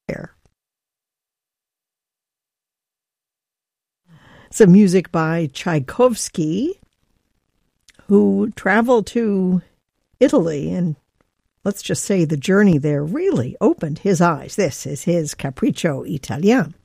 there. Some music by Tchaikovsky, who traveled to Italy, and let's just say the journey there really opened his eyes. This is his Capriccio Italien.